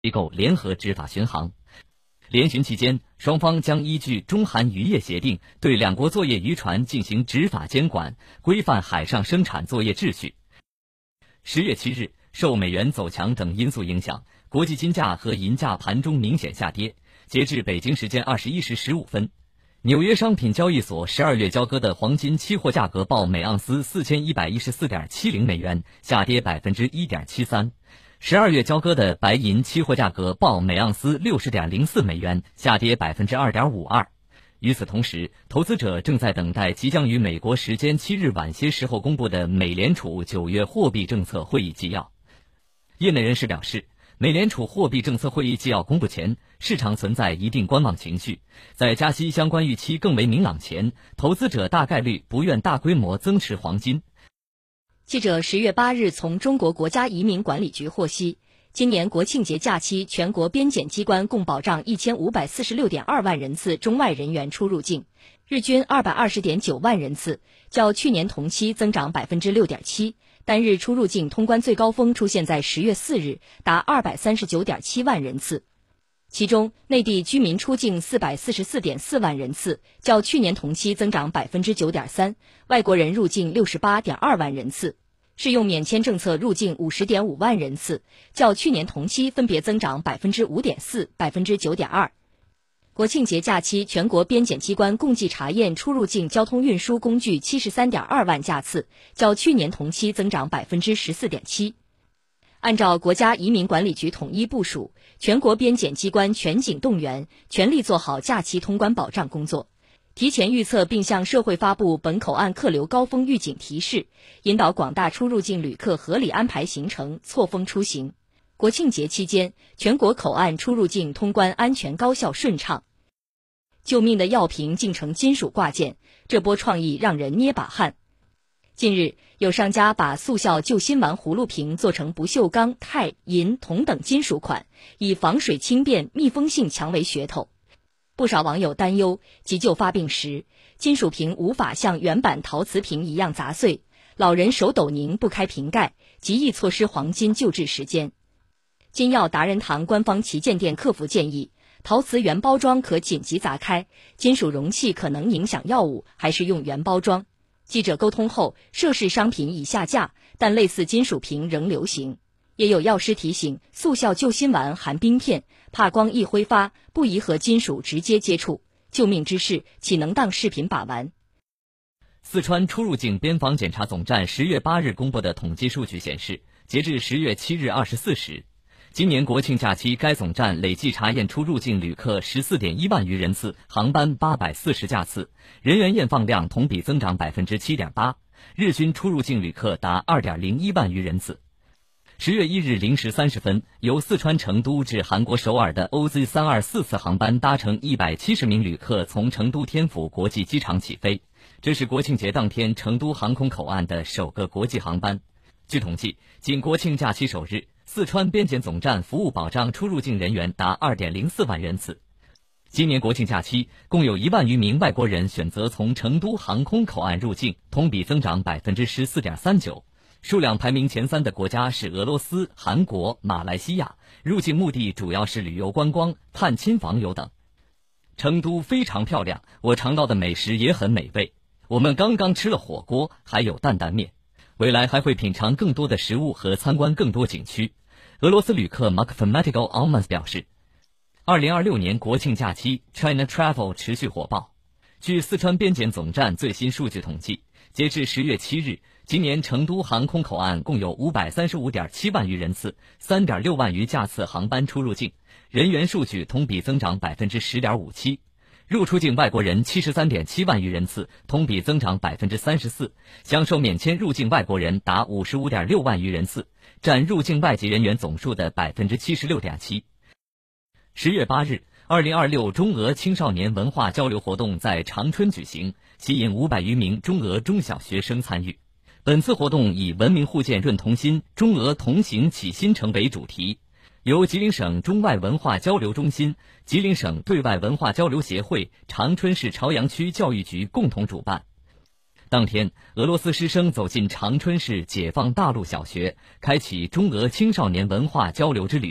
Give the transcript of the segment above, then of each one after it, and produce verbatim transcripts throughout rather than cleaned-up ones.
机构联合执法巡航。联巡期间，双方将依据中韩渔业协定，对两国作业渔船进行执法监管，规范海上生产作业秩序。十月七日，受美元走强等因素影响，国际金价和银价盘中明显下跌。截至北京时间二十一时十五分，纽约商品交易所十二月交割的黄金期货价格报每盎司四千一百一十四点七零美元，下跌百分之一点七三。十二月交割的白银期货价格报每盎司六十点零四美元，下跌百分之二点五二。与此同时，投资者正在等待即将于美国时间七日晚些时候公布的美联储九月货币政策会议纪要。业内人士表示，美联储货币政策会议纪要公布前，市场存在一定观望情绪，在加息相关预期更为明朗前，投资者大概率不愿大规模增持黄金。 记者十月八日从中国国家移民管理局获悉，今年国庆节假期，全国边检机关共保障一千五百四十六点二万人次中外人员出入境，日均二百二十点九万人次，较去年同期增长百分之六点七。单日出入境通关最高峰出现在十月四日，达二百三十九点七万人次。其中，内地居民出境四百四十四点四万人次，较去年同期增长百分之九点三；外国人入境六十八点二万人次。适用免签政策入境五十点五万人次，较去年同期分别增长百分之五点四、百分之九点二。国庆节假期，全国边检机关共计查验出入境交通运输工具七十三点二万架次，较去年同期增长百分之十四点七。按照国家移民管理局统一部署，全国边检机关全警动员，全力做好假期通关保障工作。提前预测并向社会发布本口岸客流高峰预警提示，引导广大出入境旅客合理安排行程，错峰出行。国庆节期间，全国口岸出入境通关安全高效顺畅。救命的药瓶竟成金属挂件，这波创意让人捏把汗。近日，有商家把速效救心丸葫芦瓶做成不锈钢、钛、银、铜等金属款，以防水轻便、密封性强为噱头。不少网友担忧，急救发病时，金属瓶无法像原版陶瓷瓶一样砸碎，老人手抖拧不开瓶盖，极易错失黄金救治时间。金药达人堂官方旗舰店客服建议，陶瓷原包装可紧急砸开，金属容器可能影响药物，还是用原包装。记者沟通后，涉事商品已下架，但类似金属瓶仍流行。也有药师提醒，速效救心丸含冰片，怕光易挥发，不宜和金属直接接触。救命之事，岂能当视频把玩？ 四川出入境边防检查总站十月八日公布的统计数据显示，截至十月七日二十四时，今年国庆假期该总站累计查验出入境旅客十四点一万余人次，航班八百四十架次，人员验放量同比增长百分之七点八，日均出入境旅客达二点零一万余人次。十月一日零时三十分，由四川成都至韩国首尔的 O Z 三二四次航班搭乘一百七十名旅客从成都天府国际机场起飞，这是国庆节当天成都航空口岸的首个国际航班。据统计，仅国庆假期首日，四川边检总站服务保障出入境人员达二点零四万人次。今年国庆假期，共有一万余名外国人选择从成都航空口岸入境，同比增长百分之十四点三九。数量排名前三的国家是俄罗斯、韩国、马来西亚，入境目的主要是旅游观光、探亲访友等。成都非常漂亮，我尝到的美食也很美味。我们刚刚吃了火锅，还有担担面。未来还会品尝更多的食物和参观更多景区。俄罗斯旅客 Mathematical Almans 表示，二零二六年国庆假期 China Travel 持续火爆。据四川边检总站最新数据统计，截至十月七日，今年成都航空口岸共有五百三十五点七万余人次，三点六万余架次航班出入境，人员数据同比增长百分之十点五七。入出境外国人七十三点七万余人次，同比增长百分之三十四，享受免签入境外国人达五十五点六万余人次，占入境外籍人员总数的百分之七十六点七。十月八日，二零二六中俄青少年文化交流活动在长春举行，吸引五百余名中俄中小学生参与。本次活动以文明互鉴润同心，中俄同行启新城为主题。由吉林省中外文化交流中心、吉林省对外文化交流协会、长春市朝阳区教育局共同主办。当天，俄罗斯师生走进长春市解放大路小学，开启中俄青少年文化交流之旅。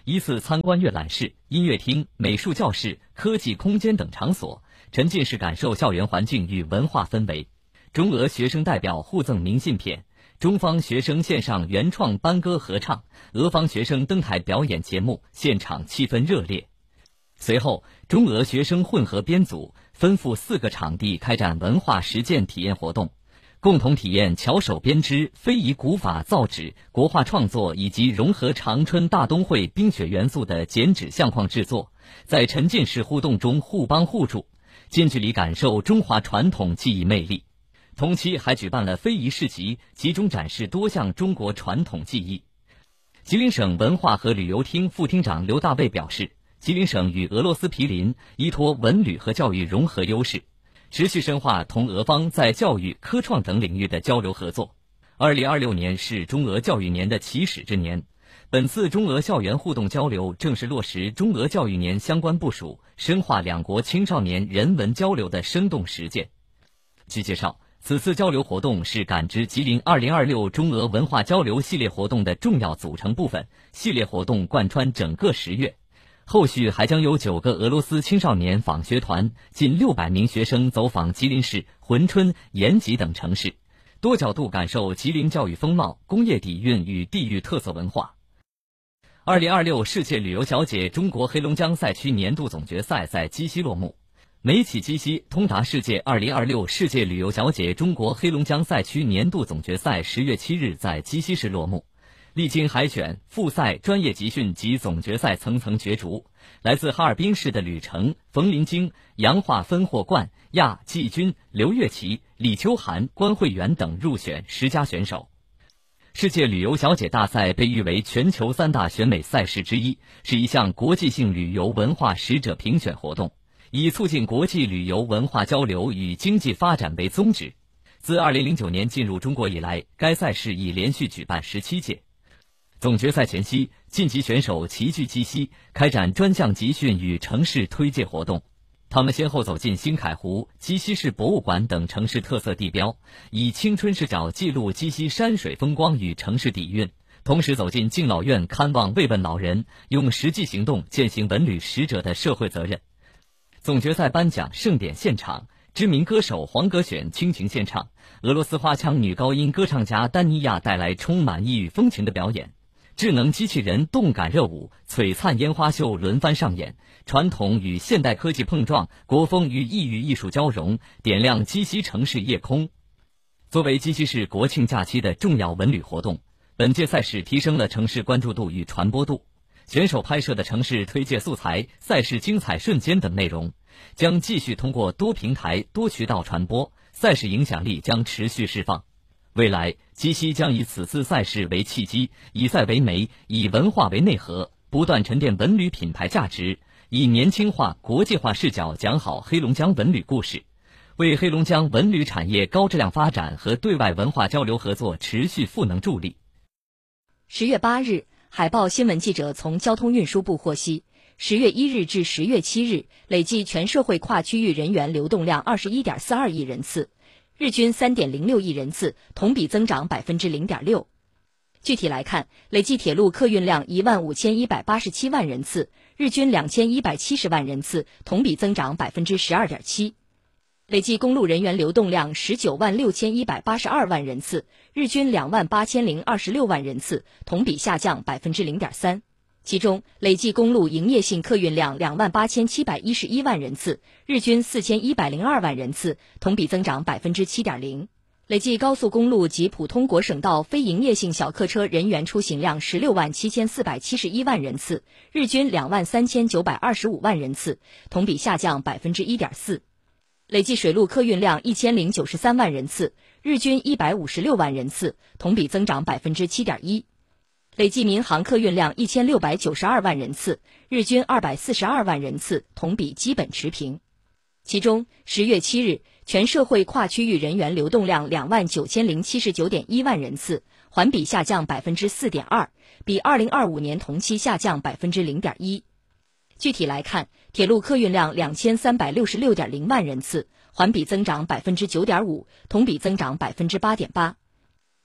依次参观阅览室、音乐厅、美术教室、科技空间等场所，沉浸式感受校园环境与文化氛围。中俄学生代表互赠明信片，中方学生线上原创班歌合唱，俄方学生登台表演节目，现场气氛热烈。随后，中俄学生混合编组分赴四个场地开展文化实践体验活动，共同体验巧手编织、非遗古法造纸、国画创作以及融合长春大冬会冰雪元素的剪纸相框制作，在沉浸式互动中互帮互助，近距离感受中华传统技艺魅力。同期还举办了非遗市集，集中展示多项中国传统技艺。吉林省文化和旅游厅副厅长刘大卫表示，吉林省与俄罗斯毗邻，依托文旅和教育融合优势，持续深化同俄方在教育、科创等领域的交流合作。二零二六年是中俄教育年的起始之年，本次中俄校园互动交流正是落实中俄教育年相关部署，深化两国青少年人文交流的生动实践。据介绍，此次交流活动是感知吉林二零二六中俄文化交流系列活动的重要组成部分，系列活动贯穿整个十月。后续还将有九个俄罗斯青少年访学团，近六百名学生走访吉林市、珲春、延吉等城市，多角度感受吉林教育风貌、工业底蕴与地域特色文化。二零二六世界旅游小姐中国黑龙江赛区年度总决赛在鸡西落幕。美企鸡西通达世界二零二六世界旅游小姐中国黑龙江赛区年度总决赛十月七日在鸡西市落幕。历经海选、复赛、专业集训及总决赛层层角逐，来自哈尔滨市的吕程、冯林晶、洋化分获冠、亚季军、刘月琪、李秋涵、关慧媛等入选十佳选手。世界旅游小姐大赛被誉为全球三大选美赛事之一，是一项国际性旅游文化使者评选活动，以促进国际旅游文化交流与经济发展为宗旨。自二零零九年进入中国以来，该赛事已连续举办十七届。总决赛前夕，晋级选手齐聚鸡西，开展专项集训与城市推介活动。他们先后走进新凯湖、鸡西市博物馆等城市特色地标，以青春视角记录鸡西山水风光与城市底蕴，同时走进敬老院看望慰问老人，用实际行动践行文旅使者的社会责任。总决赛颁奖盛典现场，知名歌手黄格选倾情献唱，俄罗斯花腔女高音歌唱家丹尼亚带来充满异域风情的表演。智能机器人动感热舞、璀璨烟花秀轮番上演，传统与现代科技碰撞，国风与异域艺术交融，点亮鸡西城市夜空。作为鸡西市国庆假期的重要文旅活动，本届赛事提升了城市关注度与传播度。选手拍摄的城市推介素材、赛事精彩瞬间等内容，将继续通过多平台、多渠道传播，赛事影响力将持续释放。未来，鸡西将以此次赛事为契机，以赛为媒，以文化为内核，不断沉淀文旅品牌价值，以年轻化、国际化视角讲好黑龙江文旅故事，为黑龙江文旅产业高质量发展和对外文化交流合作持续赋能助力。 十月八日，海报新闻记者从交通运输部获悉，十月一日至十月七日，累计全社会跨区域人员流动量二十一点四二亿人次。日均 三点零六亿人次，同比增长 百分之零点六。 具体来看，累计铁路客运量一万五千一百八十七万人次，日均两千一百七十万人次，同比增长 百分之十二点七。 累计公路人员流动量十九万六千一百八十二万人次，日均两万八千零二十六万人次，同比下降 百分之零点三。其中，累计公路营业性客运量两万八千七百一十一万人次，日均四千一百零二万人次，同比增长 百分之七点零。 累计高速公路及普通国省道非营业性小客车人员出行量十六万七千四百七十一万人次，日均两万三千九百二十五万人次，同比下降 百分之一点四。 累计水路客运量一千零九十三万人次，日均一百五十六万人次，同比增长 百分之七点一。累计民航客运量一千六百九十二万人次，日均二百四十二万人次，同比基本持平。其中，十月七日，全社会跨区域人员流动量两万九千零七十九点一万人次，环比下降 百分之四点二， 比二零二五年同期下降 百分之零点一。 具体来看，铁路客运量两千三百六十六点零万人次，环比增长 百分之九点五， 同比增长 百分之八点八。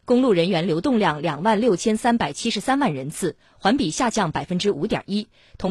公路人员流动量两万六千三百七十三万人次，环比下降百分之五点一。